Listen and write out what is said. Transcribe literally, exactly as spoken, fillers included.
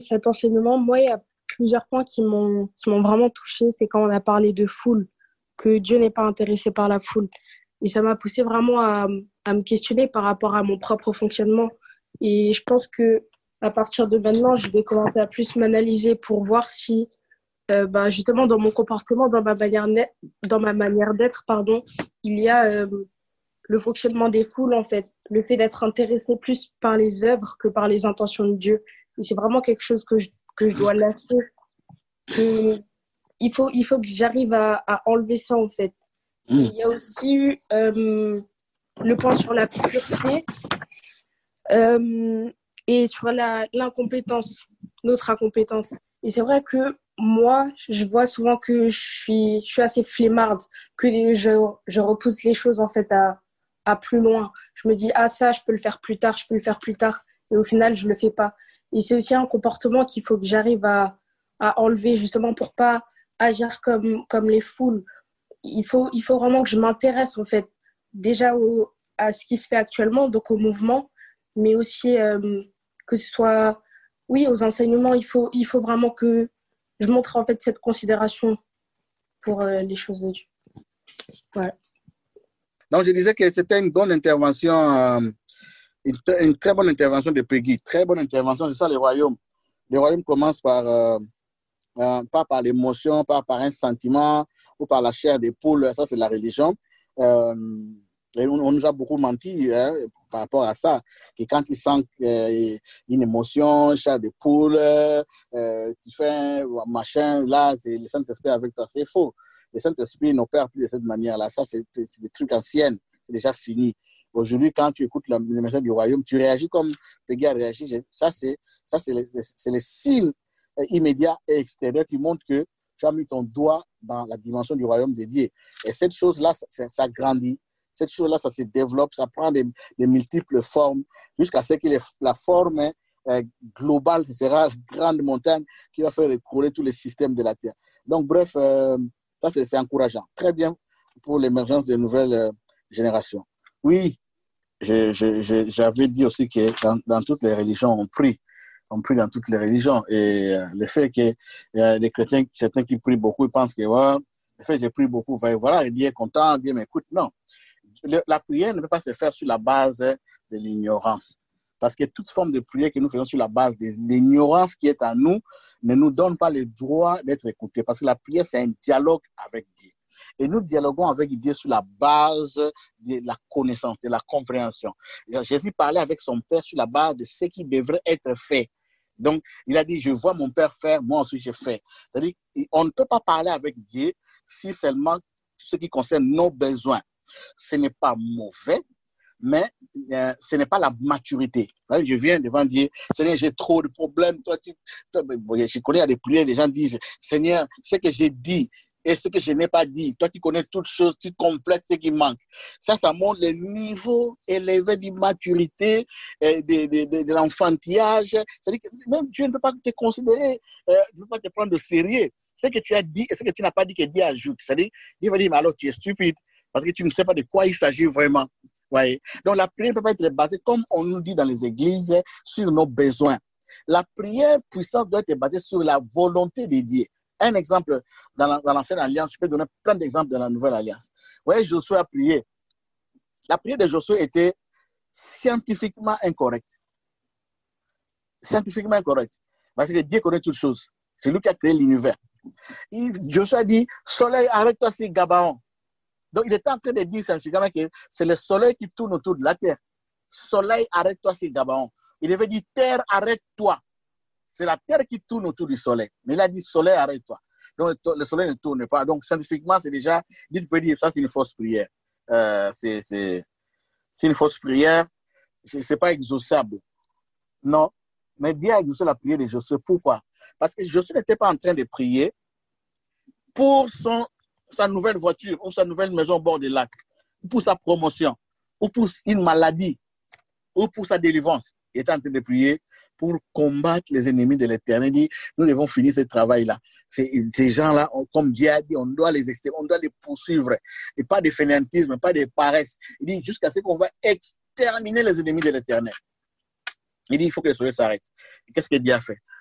cet enseignement, moi, il y a plusieurs points qui m'ont qui m'ont vraiment touchée. C'est quand on a parlé de foule, que Dieu n'est pas intéressé par la foule. Et ça m'a poussé vraiment à, à me questionner par rapport à mon propre fonctionnement. Et je pense que à partir de maintenant, je vais commencer à plus m'analyser pour voir si, euh, bah, justement, dans mon comportement, dans ma manière, net- dans ma manière d'être, pardon, il y a euh, le fonctionnement des foules, en fait, le fait d'être intéressé plus par les œuvres que par les intentions de Dieu. Et c'est vraiment quelque chose que je, que je dois lâcher, que il faut, il faut que j'arrive à, à enlever ça, en fait. Et Mm. il y a aussi eu euh, le point sur la pureté euh, et sur la, l'incompétence, notre incompétence. Et c'est vrai que moi, je vois souvent que je suis, je suis assez flemmarde, que les- je, je repousse les choses en fait à, à plus loin. Je me dis, ah ça, je peux le faire plus tard, je peux le faire plus tard. Et au final, je le fais pas. Et c'est aussi un comportement qu'il faut que j'arrive à, à enlever justement pour pas agir comme, comme les foules. Il faut, il faut vraiment que je m'intéresse en fait déjà au, à ce qui se fait actuellement, donc au mouvement, mais aussi euh, que ce soit, oui, aux enseignements. Il faut, il faut vraiment que je montre en fait cette considération pour euh, les choses de Dieu. Voilà. Donc, je disais que c'était une bonne intervention, euh, une, une très bonne intervention de Peggy. Très bonne intervention, c'est ça le royaume. Le royaume commence par, euh, euh, pas par l'émotion, pas par un sentiment ou par la chair des poules. Ça, c'est la religion. Euh, et on, on nous a beaucoup menti hein, par rapport à ça. Et quand ils sentent euh, une émotion, chair de poule, euh, tu fais un machin, là, c'est le Saint-Esprit avec toi. C'est faux. Le Saint-Esprit n'opère plus de cette manière-là. Ça, c'est, c'est, c'est des trucs anciens. C'est déjà fini. Aujourd'hui, quand tu écoutes la, le message du royaume, tu réagis comme Peggy a réagi. Ça, c'est, ça, c'est, les, c'est les signes immédiats et extérieurs qui montrent que tu as mis ton doigt dans la dimension du royaume de Dieu. Et cette chose-là, ça, ça grandit. Cette chose-là, ça se développe, ça prend des, des multiples formes jusqu'à ce que les, la forme euh, globale, ce sera une grande montagne qui va faire écrouler tous les systèmes de la Terre. Donc, bref, euh, ça, c'est, c'est encourageant. Très bien pour l'émergence de nouvelles euh, générations. Oui, je, je, je, j'avais dit aussi que dans, dans toutes les religions, on prie. On prie dans toutes les religions. Et euh, le fait que euh, les chrétiens, certains qui prient beaucoup, ils pensent que ouais, le fait que je prie beaucoup, voilà, Dieu est content, Dieu m'écoute. Non. Le, la prière ne peut pas se faire sur la base de l'ignorance. Parce que toute forme de prière que nous faisons sur la base de l'ignorance qui est en nous ne nous donne pas le droit d'être écoutés. Parce que la prière, c'est un dialogue avec Dieu. Et nous dialoguons avec Dieu sur la base de la connaissance, de la compréhension. Jésus parlait avec son Père sur la base de ce qui devrait être fait. Donc, il a dit, je vois mon Père faire, moi aussi je fais. C'est-à-dire, on ne peut pas parler avec Dieu si seulement ce qui concerne nos besoins. Ce n'est pas mauvais, mais euh, ce n'est pas la maturité. Je viens devant Dieu, Seigneur, j'ai trop de problèmes. Toi, tu, toi, je connais à des prières, les gens disent, Seigneur, ce que j'ai dit et ce que je n'ai pas dit, toi, tu connais toutes choses, tu complètes ce qui manque. Ça, ça montre le niveau élevé d'immaturité, euh, de, de, de, de l'enfantillage. C'est-à-dire que même Dieu ne peut pas te considérer, euh, ne peut pas te prendre de sérieux. Ce que tu as dit et ce que tu n'as pas dit que Dieu ajoute. C'est-à-dire, Dieu va dire, mais alors tu es stupide. Parce que tu ne sais pas de quoi il s'agit vraiment. Ouais. Donc la prière ne peut pas être basée, comme on nous dit dans les églises, sur nos besoins. La prière puissante doit être basée sur la volonté de Dieu. Un exemple, dans, la, dans l'ancienne alliance, je peux donner plein d'exemples dans la nouvelle alliance. Vous voyez, Josué a prié. La prière de Josué était scientifiquement incorrecte. Scientifiquement incorrecte. Parce que Dieu connaît toutes choses. C'est lui qui a créé l'univers. Il, Josué a dit, soleil, arrête-toi sur Gabaon. Donc, il était en train de dire scientifiquement que c'est le soleil qui tourne autour de la terre. Soleil, arrête-toi sur Gabaon. Il devait dire, terre, arrête-toi. C'est la terre qui tourne autour du soleil. Mais il a dit, soleil, arrête-toi. Donc, le soleil ne tourne pas. Donc, scientifiquement, c'est déjà, il faut dire, ça, c'est une fausse prière. Euh, c'est, c'est, c'est une fausse prière. Ce n'est pas exaucable. Non. Mais Dieu a exaucé la prière de Josué. Pourquoi? Parce que Josué n'était pas en train de prier pour son sa nouvelle voiture ou sa nouvelle maison au bord du lac, ou pour sa promotion, ou pour une maladie, ou pour sa délivrance. Il était en train de prier pour combattre les ennemis de l'Éternel. Il dit, nous devons finir ce travail-là. C'est, ces gens-là, comme Dieu a dit, on doit les exterminer, on doit les poursuivre. Et pas de fainéantisme, pas de paresse. Il dit, jusqu'à ce qu'on va exterminer les ennemis de l'Éternel. Il dit, il faut que le soleil s'arrête. Et qu'est-ce que Dieu a fait?